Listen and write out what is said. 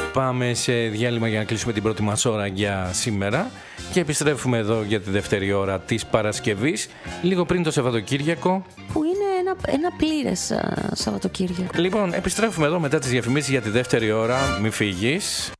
Πάμε σε διάλειμμα για να κλείσουμε την πρώτη μας ώρα για σήμερα και επιστρέφουμε εδώ για τη δεύτερη ώρα της Παρασκευής, λίγο πριν το Σαββατοκύριακο. Που είναι ένα πλήρες Σαββατοκύριακο. Λοιπόν, επιστρέφουμε εδώ μετά τις διαφημίσεις για τη δεύτερη ώρα. Μην φύγεις.